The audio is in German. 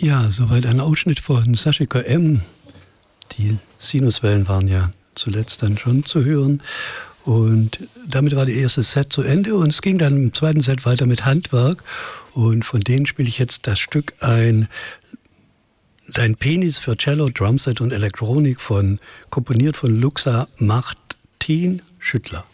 Ja, soweit ein Ausschnitt von Sachiko M. Die Sinuswellen waren ja zuletzt dann schon zu hören. Und damit war die erste Set zu Ende und es ging dann im zweiten Set weiter mit Handwerk. Und von denen spiele ich jetzt das Stück ein Dein Penis für Cello, Drumset und Elektronik komponiert von Luxa Martin Schüttler.